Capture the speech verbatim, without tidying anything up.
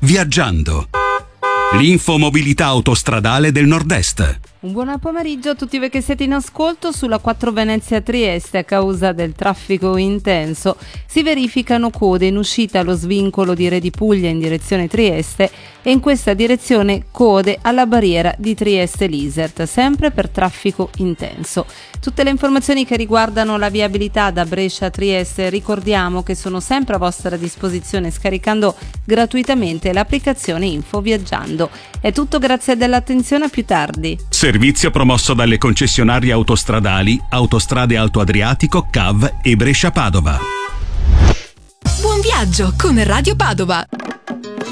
Viaggiando. L'infomobilità autostradale del Nord-Est. Un buon pomeriggio a tutti voi che siete in ascolto. Sulla quattro Venezia Trieste, a causa del traffico intenso, si verificano code in uscita allo svincolo di Re di Puglia in direzione Trieste e in questa direzione code alla barriera di Trieste-Lisert, sempre per traffico intenso. Tutte le informazioni che riguardano la viabilità da Brescia a Trieste ricordiamo che sono sempre a vostra disposizione scaricando gratuitamente l'applicazione Info Viaggiando. È tutto, grazie dell'attenzione, a più tardi. Servizio promosso dalle concessionarie autostradali Autostrade Alto Adriatico, C A V e Brescia Padova. Buon viaggio con Radio Padova.